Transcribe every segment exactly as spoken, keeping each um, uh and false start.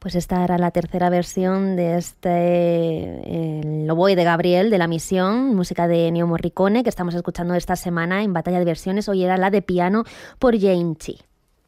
Pues esta era la tercera versión de este el Oboe de Gabriel, de La Misión, música de Ennio Morricone, que estamos escuchando esta semana en Batalla de Versiones. Hoy era la de piano por Jane Chi.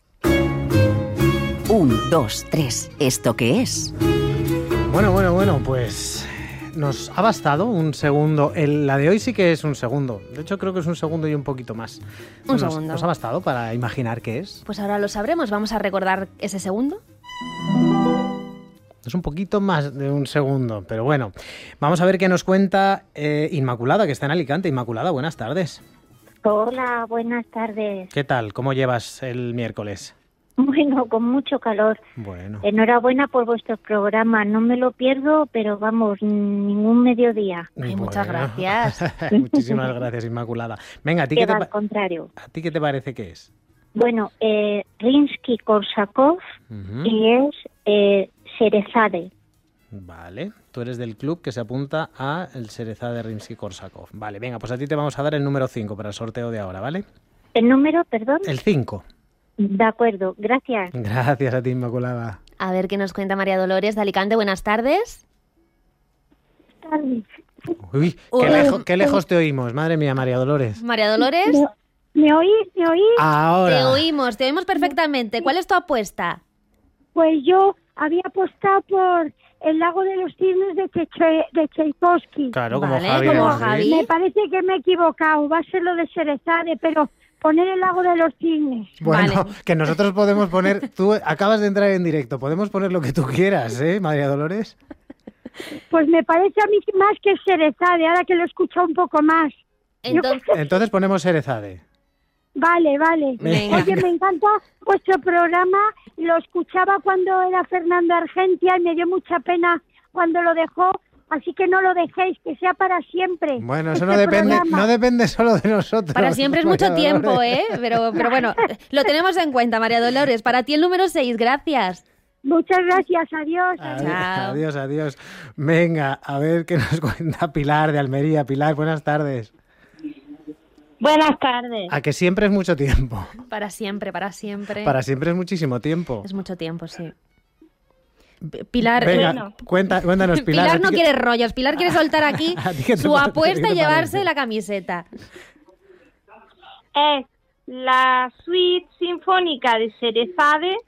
Un, dos, tres. ¿Esto qué es? Bueno, bueno, bueno, pues nos ha bastado un segundo. El, la de hoy sí que es un segundo. De hecho, creo que es un segundo y un poquito más. Un nos, segundo. ¿Nos ha bastado para imaginar qué es? Pues ahora lo sabremos. Vamos a recordar ese segundo. Es un poquito más de un segundo, pero bueno. Vamos a ver qué nos cuenta eh, Inmaculada, que está en Alicante. Inmaculada, buenas tardes. Hola, buenas tardes. ¿Qué tal? ¿Cómo llevas el miércoles? Bueno, con mucho calor. Bueno. Enhorabuena por vuestro programa. No me lo pierdo, pero vamos, ningún mediodía. Ay, Bueno. muchas gracias. Muchísimas gracias, Inmaculada. Venga, ¿a ti, Que qué te, va pa- al contrario. ¿a ti qué te parece que es? Bueno, eh, Rimsky-Korsakov Ujú. y es eh, Sherezade. Vale, tú eres del club que se apunta a el Sherezade de Rimsky-Korsakov. Vale, venga, pues a ti te vamos a dar el número cinco para el sorteo de ahora, ¿vale? ¿El número, perdón? El cinco. De acuerdo, gracias. Gracias a ti, Inmaculada. A ver qué nos cuenta María Dolores de Alicante. Buenas tardes. Uy, qué, Uy. lejo- qué lejos te oímos, madre mía, María Dolores. María Dolores, ¿Me, me oís? ¿Me oís? Ahora. te oímos, te oímos perfectamente. ¿Cuál es tu apuesta? Pues yo había apostado por El lago de los cisnes de, Cheche- de Tchaikovsky. Claro, como Vale, Javi. como de Madrid. Javi. Me parece que me he equivocado, va a ser lo de Sherezade, pero poner el lago de los cisnes. Bueno, Vale. que nosotros podemos poner... Tú acabas de entrar en directo, podemos poner lo que tú quieras, ¿eh, María Dolores? Pues me parece a mí más que Sherezade, ahora que lo he escuchado un poco más. Entonces, Entonces ponemos Sherezade. Vale, vale. Venga. Oye, me encanta vuestro programa, lo escuchaba cuando era Fernando Argentia y me dio mucha pena cuando lo dejó, así que no lo dejéis, que sea para siempre. Bueno, eso no este depende, programa. no depende solo de nosotros. para siempre es María mucho tiempo, Dolores. ¿eh? Pero, pero bueno, lo tenemos en cuenta, María Dolores. Para ti el número seis, gracias. Muchas gracias, adiós. Adiós, Chao. adiós, adiós. Venga, a ver qué nos cuenta Pilar de Almería. Pilar, buenas tardes. Buenas tardes. A que siempre es mucho tiempo. Para siempre, para siempre. Para siempre es muchísimo tiempo. Es mucho tiempo, sí. P- Pilar, Venga, bueno. cuenta, cuéntanos, Pilar. Pilar ¿a ti no qué- quiere rollos. Pilar quiere soltar aquí ¿A ti qué te su parece? apuesta ¿Qué y te llevarse parece? la camiseta. Es la suite sinfónica de Sherezade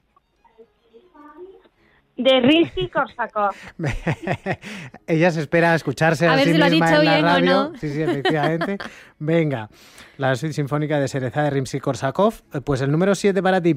de Rimsky-Korsakov. Ella se espera a escucharse a, A ver sí si lo ha misma dicho en la bien o radio. no. Sí, sí, efectivamente. Venga, la suite sinfónica de Sherezade de Rimsky-Korsakov. Pues el número siete para ti.